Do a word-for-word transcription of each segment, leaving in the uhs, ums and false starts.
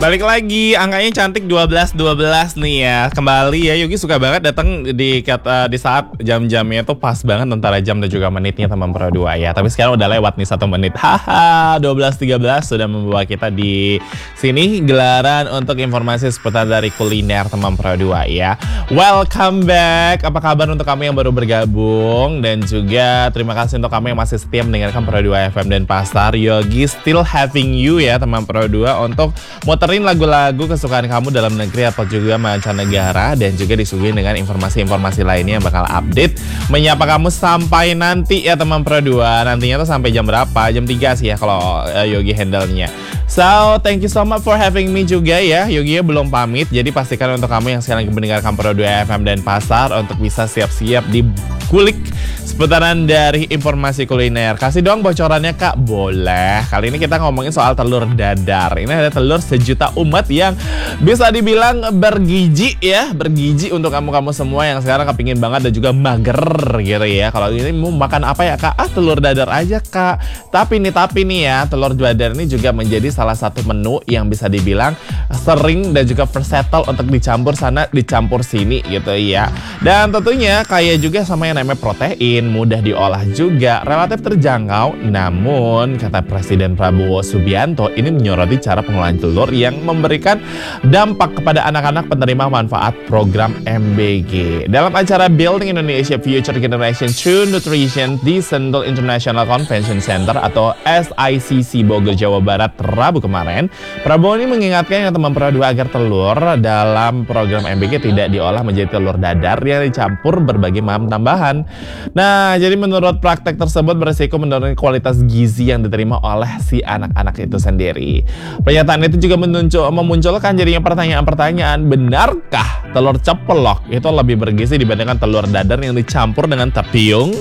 Balik lagi, angkanya cantik dua belas dua belas nih ya. Kembali ya, Yogi suka banget datang di kata di saat jam-jamnya tuh pas banget antara jam dan juga menitnya teman Pro dua ya. Tapi sekarang udah lewat nih satu menit. Haha, dua belas tiga belas sudah membawa kita di sini gelaran untuk informasi seputar dari kuliner teman Pro dua ya. Welcome back. Apa kabar untuk kamu yang baru bergabung, dan juga terima kasih untuk kamu yang masih setia mendengarkan Pro dua F M dan Pasar. Yogi still having you ya teman Pro dua untuk muterin lagu-lagu kesukaan kamu dalam negeri atau juga mancanegara, dan juga disuguhin dengan informasi-informasi lainnya yang bakal update menyapa kamu sampai nanti ya teman Pro dua. Nantinya tuh sampai jam berapa? Jam tiga sih ya kalau uh, Yogi handle-nya. So, thank you so much for having me juga ya. Yogi belum pamit, jadi pastikan untuk kamu yang sekarang mendengarkan Pro dua F M dan Pasar untuk bisa siap-siap dikulik seputaran dari informasi kuliner. Kasih dong bocorannya Kak. Boleh. Kali ini kita ngomongin soal telur dadar. Ini ada telur sejuta umat yang bisa dibilang bergizi ya, bergizi untuk kamu-kamu semua yang sekarang kepingin banget dan juga mager gitu ya. Kalau ini mau makan apa ya Kak? Ah, telur dadar aja Kak. Tapi nih tapi nih ya, telur dadar ini juga menjadi salah satu menu yang bisa dibilang sering dan juga versatile untuk dicampur sana dicampur sini gitu ya. Dan tentunya kaya juga sama yang namanya protein, mudah diolah juga, relatif terjangkau. Namun kata Presiden Prabowo Subianto ini menyoroti cara pengolahan telur yang memberikan dampak kepada anak-anak penerima manfaat program M B G. Dalam acara Building Indonesia Future Generation True Nutrition di Sentul International Convention Center atau S I C C Bogor, Jawa Barat Rabu kemarin, Prabowo ini mengingatkan yang teman Pro dua agar telur dalam program M B G tidak diolah menjadi telur dadar yang dicampur berbagai macam tambahan. Nah, jadi menurut praktek tersebut berisiko menurunkan kualitas gizi yang diterima oleh si anak-anak itu sendiri. Pernyataan itu juga menuncul, memunculkan jadinya pertanyaan-pertanyaan, benarkah telur ceplok itu lebih bergizi dibandingkan telur dadar yang dicampur dengan tepiung?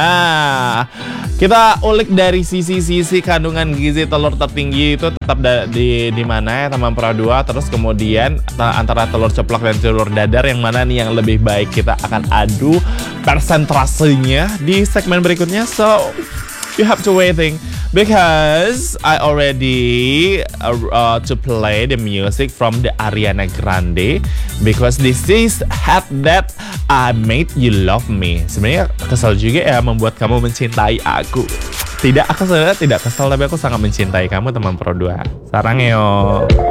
Nah, kita ulik dari sisi-sisi kandungan gizi telur tertinggi itu tetap di di mana ya teman Pro dua. Terus kemudian antara telur ceplok dan telur dadar yang mana nih yang lebih baik, kita akan adu persentasenya di segmen berikutnya. So you have to waiting because I already uh, uh, to play the music from the Ariana Grande because this is Had That I Made You Love Me. Sebenarnya kesal juga ya membuat kamu mencintai aku. Tidak, aku sebenarnya tidak kesal, tapi aku sangat mencintai kamu teman Pro dua. Sarang yo.